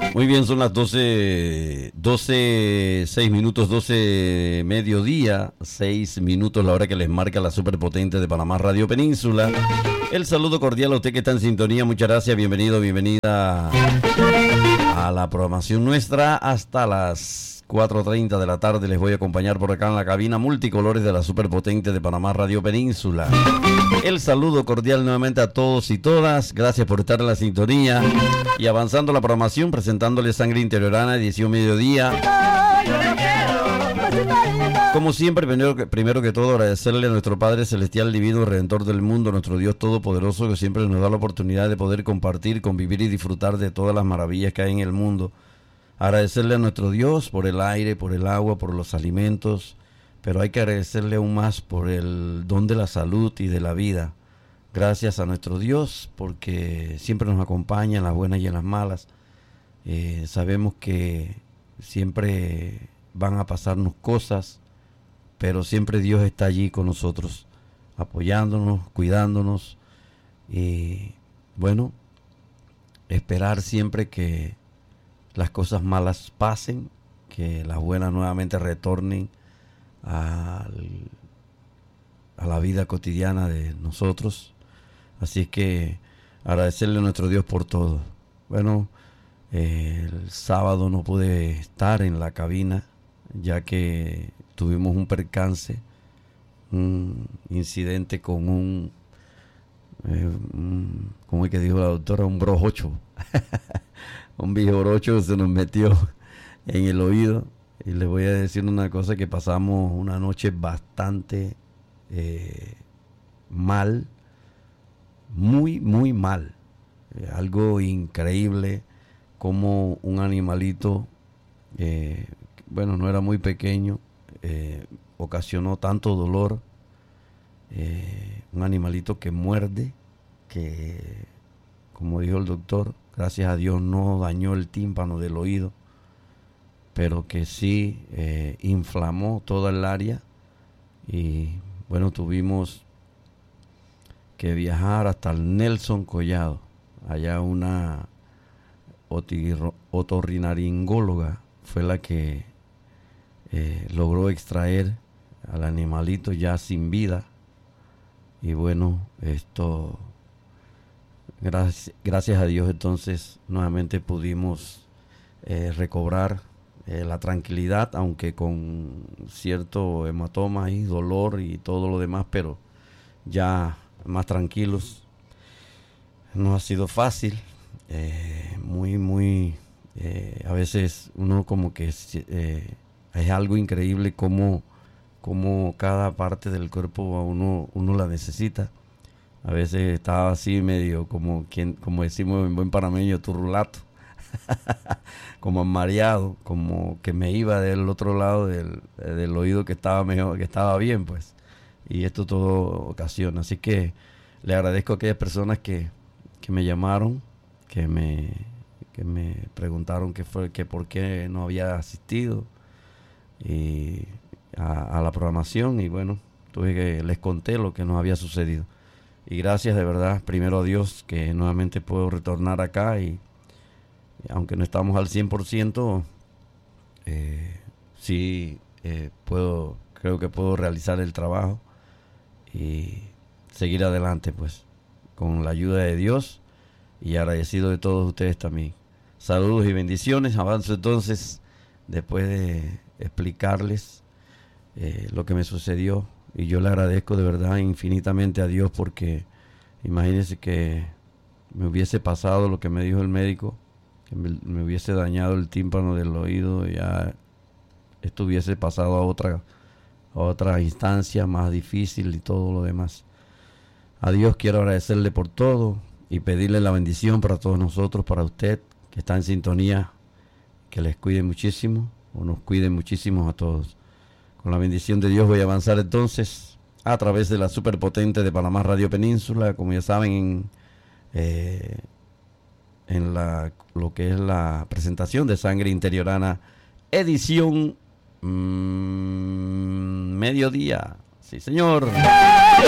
Muy bien, son las 6 minutos, 12 mediodía, 6 minutos, la hora que les marca la superpotente de Panamá Radio Península. El saludo cordial a usted que está en sintonía, muchas gracias, bienvenido, bienvenida a la programación nuestra. Hasta las 4:30 de la tarde les voy a acompañar por acá en la cabina multicolores de la superpotente de Panamá Radio Península. El saludo cordial nuevamente a todos y todas, gracias por estar en la sintonía y avanzando la programación, presentándoles Sangre Interiorana, edición mediodía. Como siempre, primero que todo, agradecerle a nuestro Padre Celestial, Divino, Redentor del mundo, nuestro Dios Todopoderoso, que siempre nos da la oportunidad de poder compartir, convivir y disfrutar de todas las maravillas que hay en el mundo. Agradecerle a nuestro Dios por el aire, por el agua, por los alimentos, pero hay que agradecerle aún más por el don de la salud y de la vida. Gracias a nuestro Dios porque siempre nos acompaña en las buenas y en las malas. Sabemos que siempre van a pasarnos cosas, pero siempre Dios está allí con nosotros, apoyándonos, cuidándonos y bueno, esperar siempre que las cosas malas pasen, que las buenas nuevamente retornen a la vida cotidiana de nosotros. Así es que agradecerle a nuestro Dios por todo. Bueno, el sábado no pude estar en la cabina ya que tuvimos un percance, un incidente con como es que dijo la doctora, un brojocho. Un bijorocho se nos metió en el oído. Y les voy a decir una cosa, que pasamos una noche bastante mal, muy mal, algo increíble, como un animalito, bueno, no era muy pequeño, ocasionó tanto dolor, un animalito que muerde, que como dijo el doctor, gracias a Dios no dañó el tímpano del oído, pero que sí inflamó toda el área. Y bueno, tuvimos que viajar hasta el Nelson Collado. Allá una otorrinolaringóloga fue la que logró extraer al animalito ya sin vida. Y bueno, esto, gracias a Dios, entonces nuevamente pudimos recobrar la tranquilidad, aunque con cierto hematoma y dolor y todo lo demás, pero ya más tranquilos. No ha sido fácil, a veces uno como que es algo increíble como cada parte del cuerpo a uno la necesita. A veces estaba así medio como decimos en buen panameño, turrulato. Como mareado, como que me iba del otro lado del oído que estaba mejor, que estaba bien, pues. Y esto todo ocasiona. Así que le agradezco a aquellas personas que me llamaron, que me preguntaron que por qué no había asistido y a la programación. Y bueno, les conté lo que nos había sucedido. Y gracias de verdad, primero a Dios, que nuevamente puedo retornar acá y aunque no estamos al 100%, sí creo que puedo realizar el trabajo y seguir adelante, pues, con la ayuda de Dios y agradecido de todos ustedes también. Saludos y bendiciones. Avanzo entonces, después de explicarles lo que me sucedió, y yo le agradezco de verdad infinitamente a Dios, porque imagínense que me hubiese pasado lo que me dijo el médico, que me hubiese dañado el tímpano del oído, ya esto hubiese pasado a otra instancia más difícil y todo lo demás. A Dios quiero agradecerle por todo y pedirle la bendición para todos nosotros, para usted que está en sintonía, que les cuide muchísimo, o nos cuide muchísimo a todos. Con la bendición de Dios voy a avanzar entonces a través de la superpotente de Panamá Radio Península, como ya saben, en lo que es la presentación de Sangre Interiorana, edición mediodía. Sí, señor.